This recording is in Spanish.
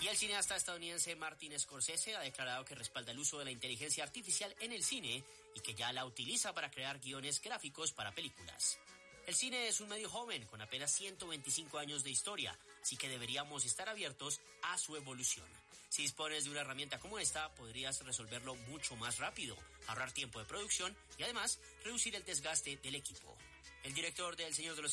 Y el cineasta estadounidense Martin Scorsese ha declarado que respalda el uso de la inteligencia artificial en el cine y que ya la utiliza para crear guiones gráficos para películas. El cine es un medio joven con apenas 125 años de historia, así que deberíamos estar abiertos a su evolución. Si dispones de una herramienta como esta, podrías resolverlo mucho más rápido, ahorrar tiempo de producción y además reducir el desgaste del equipo. El director de El Señor de los